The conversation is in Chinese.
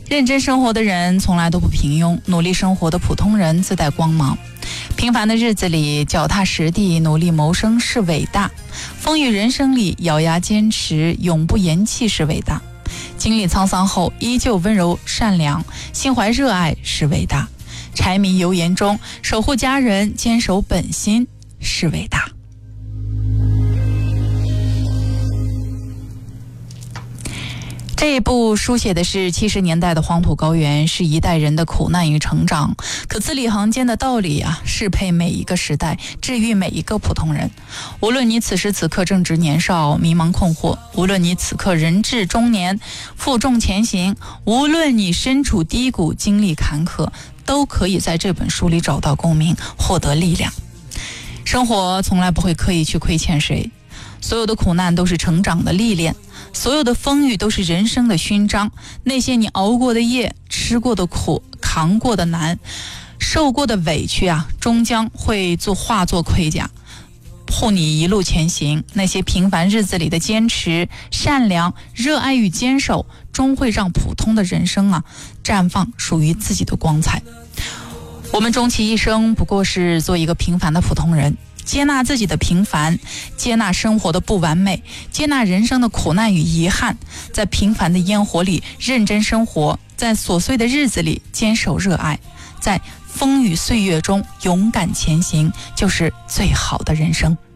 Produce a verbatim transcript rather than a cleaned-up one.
认真生活的人从来都不平庸，努力生活的普通人自带光芒。平凡的日子里脚踏实地努力谋生是伟大，风雨人生里咬牙坚持永不言弃是伟大，经历沧桑后依旧温柔善良心怀热爱是伟大，柴米油盐中守护家人坚守本心是伟大。这一部书写的是七十年代的黄土高原，是一代人的苦难与成长，可字里行间的道理啊，适配每一个时代，治愈每一个普通人。无论你此时此刻正值年少迷茫困惑，无论你此刻人至中年负重前行，无论你身处低谷经历坎坷，都可以在这本书里找到共鸣，获得力量。生活从来不会刻意去亏欠谁，所有的苦难都是成长的历练，所有的风雨都是人生的勋章。那些你熬过的夜，吃过的苦，扛过的难，受过的委屈啊，终将会做化作盔甲，护你一路前行。那些平凡日子里的坚持、善良、热爱与坚守，终会让普通的人生啊，绽放属于自己的光彩。我们终其一生不过是做一个平凡的普通人，接纳自己的平凡，接纳生活的不完美，接纳人生的苦难与遗憾，在平凡的烟火里认真生活，在琐碎的日子里坚守热爱，在风雨岁月中勇敢前行，就是最好的人生。